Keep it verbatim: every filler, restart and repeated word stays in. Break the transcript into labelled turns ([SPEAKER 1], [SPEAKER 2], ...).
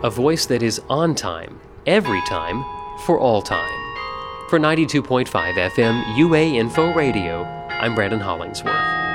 [SPEAKER 1] a voice that is on time, every time, for all time. For ninety-two point five F M U A Info Radio, I'm Brandon Hollingsworth.